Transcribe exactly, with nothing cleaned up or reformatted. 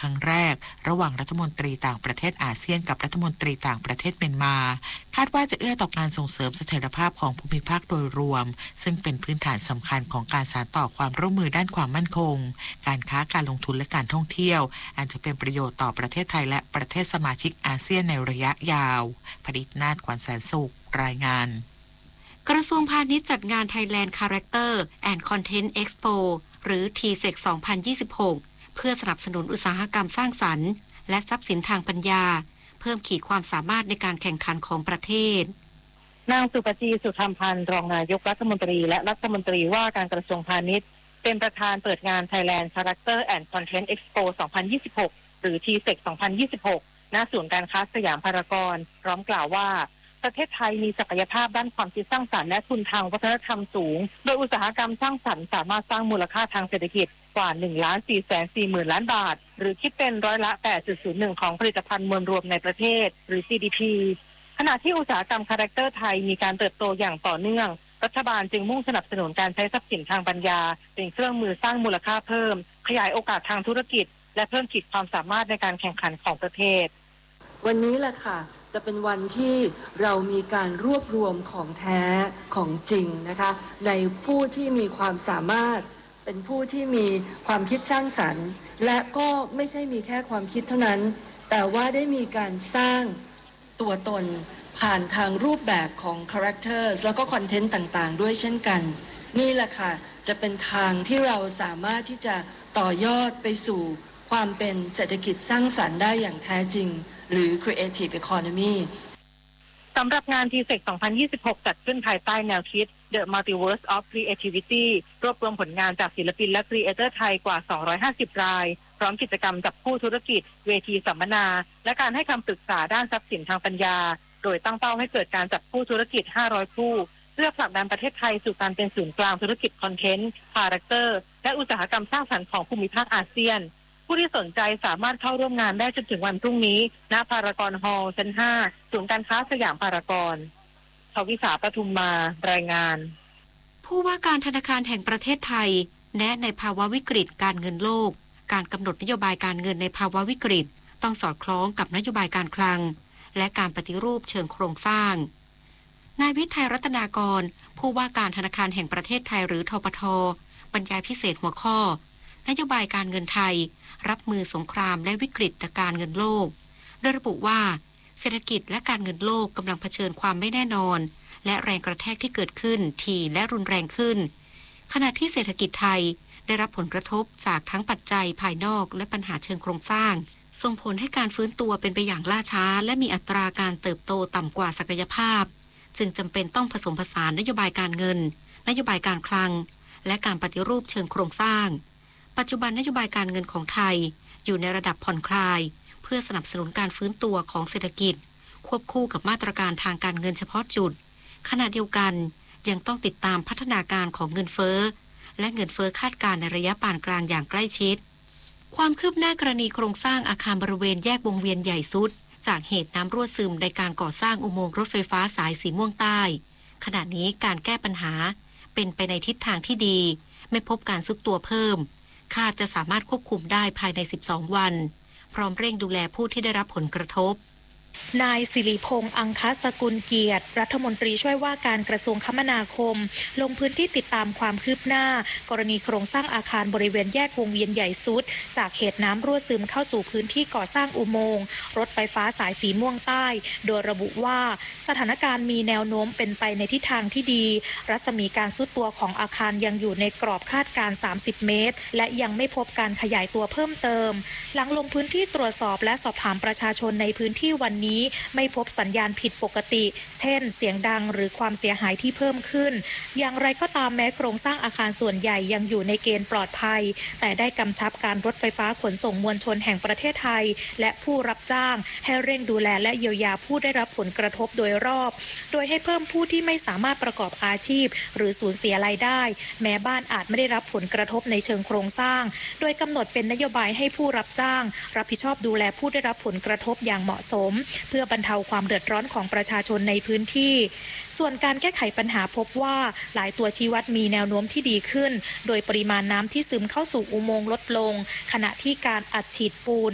รั้งแรกระหว่างรัฐมนตรีต่างประเทศอาเซียนกับรัฐมนตรีต่างประเทศเมียนมาคาดว่าจะเอื้อต่อการส่งเสริมเสถียรภาพของภูมิภาคโดยรวมซึ่งเป็นพื้นฐานสำคัญของการสานต่อความร่วมมือด้านความมั่นคงการค้าการลงทุนและการท่องเที่ยวอันจะเป็นประโยชน์ต่อประเทศไทยและประเทศสมาชิกอาเซียนในระยะยาวผลิตนาฏ ขวัญแสนสุขรายงานกระทรวงพาณิชย์จัดงาน Thailand Character and Content Expo หรือ ที เซ อี ซี สองพันยี่สิบหก เพื่อสนับสนุนอุตสาหกรรมสร้างสรรค์และทรัพย์สินทางปัญญาเพิ่มขีดความสามารถในการแข่งขันของประเทศนางสุปจีสุธรรมพันธ์รองนายกรัฐมนตรีและรัฐมนตรีว่าการกระทรวงพาณิชย์เป็นประธานเปิดงาน Thailand Character and Content Expo สองพันยี่สิบหก หรือ ที เซ อี ซี สองพันยี่สิบหก ณ ศูนย์การค้าสยามพารากอนพร้อมกล่าวว่าประเทศไทยมีศักยภาพด้านความคิดสร้างสรรค์และทุนทางวัฒนธรรมสูงโดยอุตสาหกรรมสร้างสรรค์สามารถสร้างมูลค่าทางเศรษฐกิจกว่า หนึ่งล้านสี่แสนสี่หมื่น ล้านบาทหรือคิดเป็นร้อยละ แปดจุดศูนย์หนึ่ง ของผลิตภัณฑ์มวลรวมในประเทศหรือ จี ดี พี ขณะที่อุตสาหกรรมคาแรคเตอร์ไทยมีการเติบโตอย่างต่อเนื่องรัฐบาลจึงมุ่งสนับสนุนการใช้ทรัพย์สินทางปัญญาเป็นเครื่องมือสร้างมูลค่าเพิ่มขยายโอกาสทางธุรกิจและเพิ่มขีดความสามารถในการแข่งขันของประเทศวันนี้แหละค่ะจะเป็นวันที่เรามีการรวบรวมของแท้ของจริงนะคะในผู้ที่มีความสามารถเป็นผู้ที่มีความคิดสร้างสรรค์และก็ไม่ใช่มีแค่ความคิดเท่านั้นแต่ว่าได้มีการสร้างตัวตนผ่านทางรูปแบบของ characters แล้วก็คอนเทนต์ต่างๆด้วยเช่นกันนี่แหละค่ะจะเป็นทางที่เราสามารถที่จะต่อยอดไปสู่ความเป็นเศรษฐกิจสร้างสรรค์ได้อย่างแท้จริงหรือ Creative Economy สำหรับงาน ที เซ อี ซี สองพันยี่สิบหก จัดขึ้นภายใต้แนวคิด The Multiverse of Creativity รวบรวมผลงานจากศิลปินและครีเอเตอร์ไทยกว่าสองร้อยห้าสิบรายพร้อมกิจกรรมจับคู่ธุรกิจเวทีสัมมนาและการให้คำปรึกษาด้านทรัพย์สินทางปัญญาโดยตั้งเป้าให้เกิดการจับคู่ธุรกิจห้าร้อยคู่เพื่อผลักดันประเทศไทยสู่การเป็นศูนย์กลางธุรกิจคอนเทนต์คาแรคเตอร์และอุตสาหกรรมสร้างสรรค์ของภูมิภาคอาเซียนผู้ที่สนใจสามารถเข้าร่วมงานได้จนถึงวันพรุ่งนี้ณพารากอนฮอลล์ชั้นห้าศูนย์การค้าสยามพารากอนชวิสาปทุมมารายงานผู้ว่าการธนาคารแห่งประเทศไทยแนะในภาวะวิกฤตการเงินโลกการกำหนดนโยบายการเงินในภาวะวิกฤตต้องสอดคล้องกับนโยบายการคลังและการปฏิรูปเชิงโครงสร้างนายวิทัยรัตนากรผู้ว่าการธนาคารแห่งประเทศไทยหรือธปท.บรรยายพิเศษหัวข้อนโยบายการเงินไทยรับมือสงครามและวิกฤตการเงินโลกโดยระบุว่าเศรษฐกิจและการเงินโลกกำลังเผชิญความไม่แน่นอนและแรงกระแทกที่เกิดขึ้นถี่และรุนแรงขึ้นขณะที่เศรษฐกิจไทยได้รับผลกระทบจากทั้งปัจจัยภายนอกและปัญหาเชิงโครงสร้างส่งผลให้การฟื้นตัวเป็นไปอย่างล่าช้าและมีอัตราการเติบโตต่ำกว่าศักยภาพจึงจำเป็นต้องผสมผสานนโยบายการเงินนโยบายการคลังและการปฏิรูปเชิงโครงสร้างปัจจุบันนโยบายการเงินของไทยอยู่ในระดับผ่อนคลายเพื่อสนับสนุนการฟื้นตัวของเศรษฐกิจควบคู่กับมาตรการทางการเงินเฉพาะจุดขณะเดียวกันยังต้องติดตามพัฒนาการของเงินเฟ้อและเงินเฟ้อคาดการณ์ในระยะปานกลางอย่างใกล้ชิดความคืบหน้ากรณีโครงสร้างอาคารบริเวณแยกวงเวียนใหญ่สุดจากเหตุน้ำรั่วซึมในการก่อสร้างอุโมงค์รถไฟฟ้าสายสีม่วงใต้ขณะนี้การแก้ปัญหาเป็นไปในทิศทางที่ดีไม่พบการซุดตัวเพิ่มคาดจะสามารถควบคุมได้ภายในสิบสองวันพร้อมเร่งดูแลผู้ที่ได้รับผลกระทบนายสิริพงษ์อังคสกุลเกียรติรัฐมนตรีช่วยว่าการกระทรวงคมนาคมลงพื้นที่ติดตามความคืบหน้ากรณีโครงสร้างอาคารบริเวณแยกวงเวียนใหญ่สุดจากเขตน้ำรั่วซึมเข้าสู่พื้นที่ก่อสร้างอุโมงค์รถไฟฟ้าสายสีม่วงใต้โดยระบุว่าสถานการณ์มีแนวโน้มเป็นไปในทิศทางที่ดีรัศมีการซุดตัวของอาคารยังอยู่ในกรอบคาดการณ์สามสิบเมตรและยังไม่พบการขยายตัวเพิ่มเติมหลังลงพื้นที่ตรวจสอบและสอบถามประชาชนในพื้นที่วันนี้ไม่พบสัญญาณผิดปกติเช่นเสียงดังหรือความเสียหายที่เพิ่มขึ้นอย่างไรก็ตามแม้โครงสร้างอาคารส่วนใหญ่ยังอยู่ในเกณฑ์ปลอดภัยแต่ได้กำชับการรถไฟฟ้าขนส่งมวลชนแห่งประเทศไทยและผู้รับจ้างให้เร่งดูแลและเยียวยาผู้ได้รับผลกระทบโดยรอบโดยให้เพิ่มผู้ที่ไม่สามารถประกอบอาชีพหรือสูญเสียรายได้แม้บ้านอาจไม่ได้รับผลกระทบในเชิงโครงสร้างโดยกำหนดเป็นนโยบายให้ผู้รับจ้างรับผิดชอบดูแลผู้ได้รับผลกระทบอย่างเหมาะสมเพื่อบรรเทาความเดือดร้อนของประชาชนในพื้นที่ส่วนการแก้ไขปัญหาพบว่าหลายตัวชี้วัดมีแนวโน้มที่ดีขึ้นโดยปริมาณน้ำที่ซึมเข้าสู่อุโมงค์ลดลงขณะที่การอัดฉีดปูน